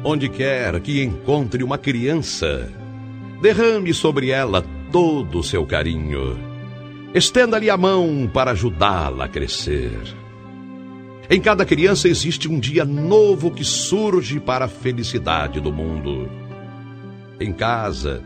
Onde quer que encontre uma criança, derrame sobre ela todo o seu carinho. Estenda-lhe a mão para ajudá-la a crescer. Em cada criança existe um dia novo que surge para a felicidade do mundo. Em casa,